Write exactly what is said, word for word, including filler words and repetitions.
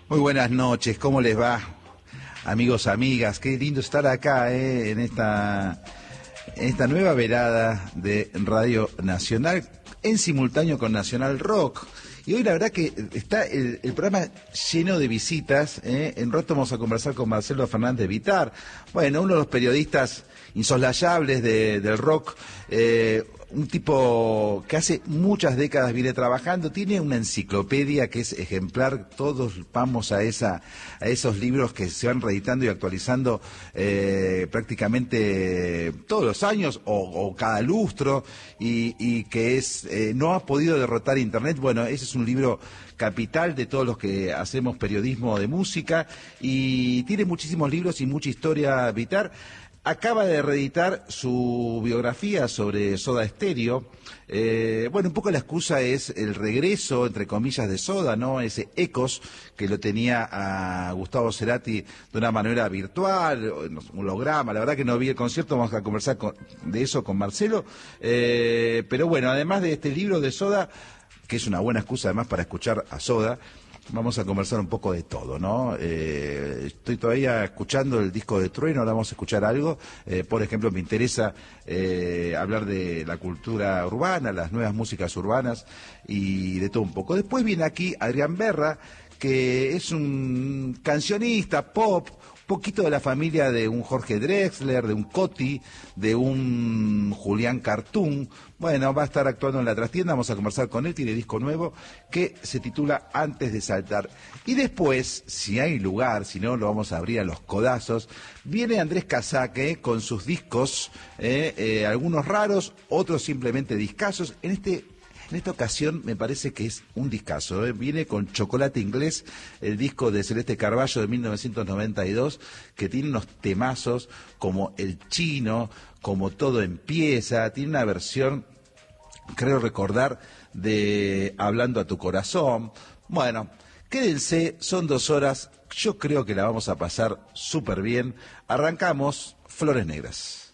Muy buenas noches, ¿cómo les va? Amigos, amigas, qué lindo estar acá eh, en esta, en esta nueva velada de Radio Nacional, en simultáneo con Nacional Rock. Y hoy la verdad que está el, el programa lleno de visitas. ¿eh? En rato vamos a conversar con Marcelo Fernández Vitar, bueno, uno de los periodistas insoslayables de, del rock, eh, un tipo que hace muchas décadas viene trabajando, tiene una enciclopedia que es ejemplar, todos vamos a esa a esos libros que se van reeditando y actualizando eh, prácticamente todos los años o, o cada lustro, y, y que es eh, no ha podido derrotar Internet. Bueno, ese es un libro capital de todos los que hacemos periodismo de música, y tiene muchísimos libros y mucha historia vital. Acaba de reeditar su biografía sobre Soda Stereo. Eh, bueno, un poco la excusa es el regreso, entre comillas, de Soda, ¿no? Ese Ecos que lo tenía a Gustavo Cerati de una manera virtual, un holograma. La verdad que no vi el concierto, vamos a conversar con, de eso con Marcelo. Eh, pero bueno, además de este libro de Soda, que es una buena excusa además para escuchar a Soda, vamos a conversar un poco de todo, ¿no? Eh, estoy todavía escuchando el disco de Trueno, ahora vamos a escuchar algo. Eh, por ejemplo, me interesa eh, hablar de la cultura urbana, las nuevas músicas urbanas y de todo un poco. Después viene aquí Adrián Berra, que es un cancionista pop, poquito de la familia de un Jorge Drexler, de un Coti, de un Julián Cartoon. Bueno, va a estar actuando en la trastienda, vamos a conversar con él, tiene disco nuevo que se titula Antes de Saltar. Y después, si hay lugar, si no lo vamos a abrir a los codazos, viene Andrés Casaque con sus discos, eh, eh, algunos raros, otros simplemente discazos. En este En esta ocasión me parece que es un discazo, ¿eh? Viene con Chocolate Inglés, el disco de Celeste Carballo de mil novecientos noventa y dos, que tiene unos temazos como El Chino, como Todo Empieza, tiene una versión, creo recordar, de Hablando a tu Corazón. Bueno, quédense, son dos horas, yo creo que la vamos a pasar súper bien. Arrancamos Flores Negras.